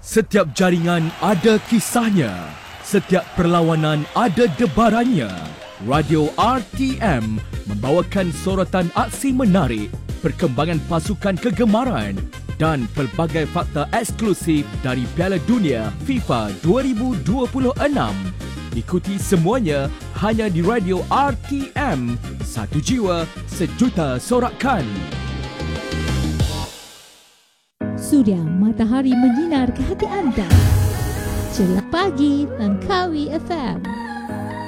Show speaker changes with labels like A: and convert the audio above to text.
A: Setiap jaringan ada kisahnya. Setiap perlawanan ada debarannya. Radio RTM membawakan sorotan aksi menarik, perkembangan pasukan kegemaran dan pelbagai fakta eksklusif dari Piala Dunia FIFA 2026. Ikuti semuanya hanya di Radio RTM. Satu jiwa, sejuta sorakan.
B: Suria matahari menyinar ke hati anda. Celah pagi Langkawi FM.